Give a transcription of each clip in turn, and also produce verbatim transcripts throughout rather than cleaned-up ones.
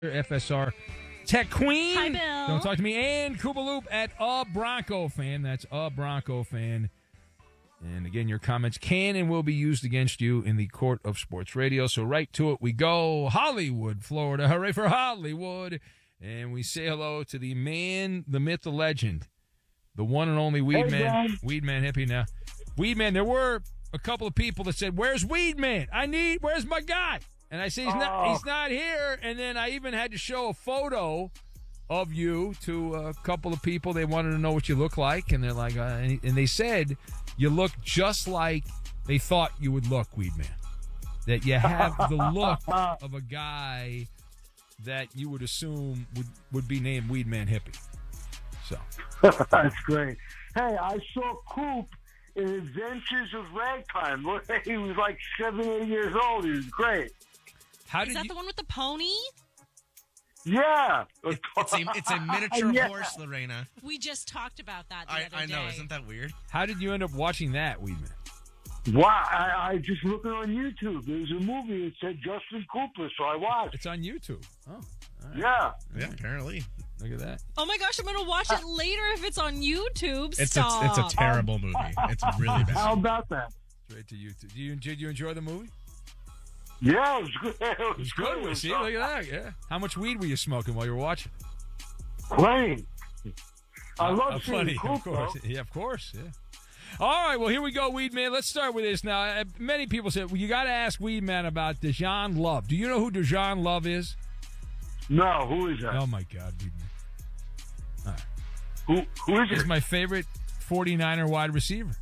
F S R Tech Queen. Hi, Bill. Don't talk to me. And Koopa Loop at a Bronco fan. That's a Bronco fan. And again, your comments can and will be used against you in the court of sports radio. So right to it we go. Hollywood, Florida. Hooray for Hollywood. And we say hello to the man, the myth, the legend, the one and only Weedman. Hey, Weedman hippie now. Weedman, there were a couple of people that said, where's Weedman? I need, where's my guy? And I say, he's, oh. not, he's not here. And then I even had to show a photo of you to a couple of people. They wanted to know what you look like. And they're like, uh, and they said, you look just like they thought you would look, Weedman. That you have the look of a guy that you would assume would, would be named Weedman Hippie. So that's great. Hey, I saw Coop in Adventures of Ragtime. He was like seven, eight years old. He was great. How Is did that you... the one with the pony? Yeah. It, it's, a, it's a miniature Yeah. horse, Lorena. We just talked about that the I, other I know. day. Isn't that weird? How did you end up watching that, Weedman? Wow. I, I just looking on YouTube. There was a movie that said Justin Cooper, so I watched. It's on YouTube. Oh, all right. Yeah. Yeah, apparently. Look at that. Oh my gosh, I'm going to watch it later if it's on YouTube. It's a, Stop. it's a terrible movie. It's really bad. How about that? Straight to YouTube. Did you, did you enjoy the movie? Yeah, it was good. It was, It was good. It was See, look at that. Yeah. How much weed were you smoking while you were watching? Playing. I Uh, love uh, seeing plenty, Coop, of course. though. Yeah, of course. Yeah. All right. Well, here we go, Weed Man. Let's start with this now. Uh, many people said, well, you got to ask Weed Man about Dejan Love. Do you know who Dejan Love is? No, who is that? Oh my God, Weed Man. All right. Who, who is He's it? my favorite forty-niner wide receiver.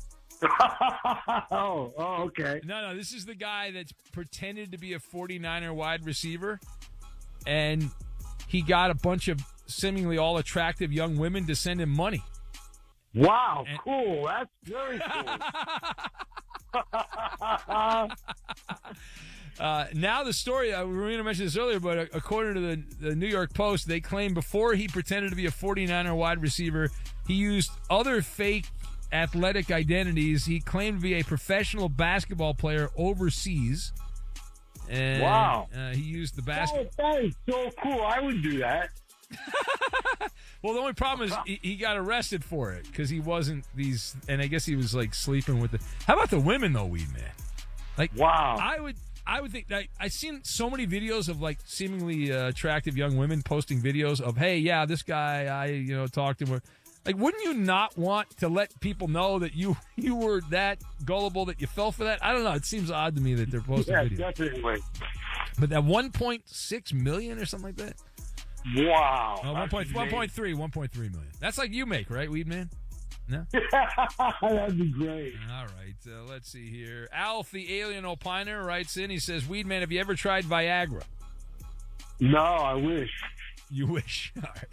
oh, oh, okay. No, no, this is the guy that's pretended to be a forty-niner wide receiver, and he got a bunch of seemingly all attractive young women to send him money. Wow, And- cool. That's very cool. Uh, now the story, uh, Marina mentioned this earlier, but uh, according to the, the New York Post, they claim before he pretended to be a forty-niner wide receiver, he used other fake athletic identities. He claimed to be a professional basketball player overseas. And, Wow. Uh, he used the basketball. That, that is so cool. I would do that. Well, the only problem is he, he got arrested for it because he wasn't these, and I guess he was like sleeping with the. How about the women though, Weed Man? Like, Wow. I would, I would think that I've seen so many videos of like seemingly uh, attractive young women posting videos of, hey, yeah, this guy, I you know talked to him. Like, wouldn't you not want to let people know that you you were that gullible that you fell for that? I don't know. It seems odd to me that they're posting Yeah, videos. definitely. But that one point six million or something like that. Wow. Oh, one point one point three, one point three million. That's like you make, right, Weed Man? No? That'd be great. All right. Uh, let's see here. Alf, the alien opiner, writes in. He says, Weed Man, have you ever tried Viagra? No, I wish. You wish. All right.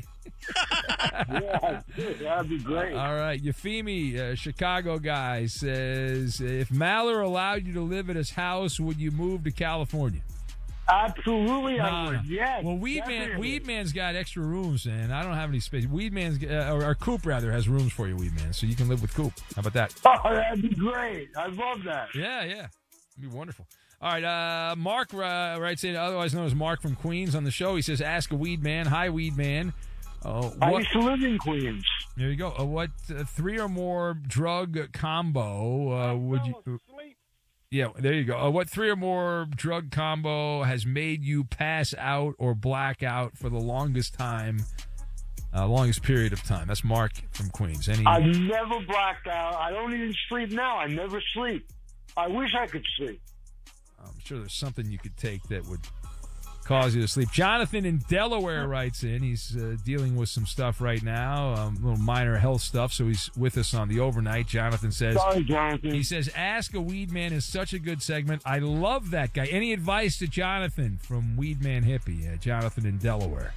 Yeah, that'd be great. All right. Euphemi, uh, Chicago guy, says, if Maller allowed you to live at his house, would you move to California? Absolutely, I Nah. would. Yes. Well, Weed Man, definitely. Weed Man's got extra rooms, man. I don't have any space. Weed Man's, uh, or, or Coop, rather, has rooms for you, Weed Man, so you can live with Coop. How about that? Oh, that'd be great. I love that. Yeah, yeah. It'd be wonderful. All right, uh, Mark uh, writes in, otherwise known as Mark from Queens on the show. He says, ask a Weed Man. Hi, Weed Man. Uh, I what, used to live in Queens. there you go. Uh, what uh, three or more drug combo uh, would you... Yeah, there you go. Uh, what three or more drug combo has made you pass out or black out for the longest time, uh, longest period of time? That's Mark from Queens. Any? I've never blacked out. I don't even sleep now. I never sleep. I wish I could sleep. I'm sure there's something you could take that would cause you to sleep. Jonathan in Delaware writes in. He's uh, dealing with some stuff right now, um, little minor health stuff, so he's with us on the overnight. Jonathan says, Sorry, Jonathan. he says, Ask a Weed Man is such a good segment. I love that guy. Any advice to Jonathan from Weed Man Hippie? Uh, Jonathan in Delaware.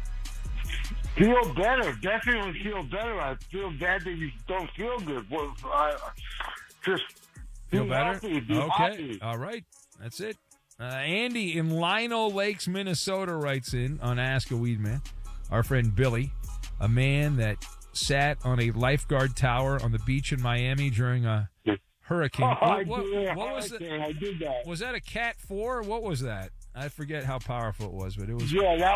Feel better. Definitely feel better. I feel bad that you don't feel good. Well, I, just Feel be better? happy. Be Okay. happy. All right. That's it. Uh, Andy in Lino Lakes, Minnesota writes in on Ask a Weed Man. Our friend Billy, a man that sat on a lifeguard tower on the beach in Miami during a hurricane. Oh, I what what- did. what was Hurricane. that? I did that. Was that a Cat four? What was that? I forget how powerful it was, but it was Yeah, that